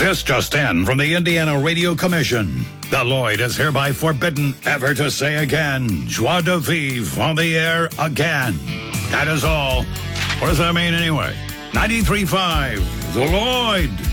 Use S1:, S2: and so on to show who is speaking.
S1: This just in from the Indiana Radio Commission. The Lloyd is hereby forbidden ever to say again, joie de vivre on the air again. That is all. What does that mean anyway? 93.5, The Lloyd.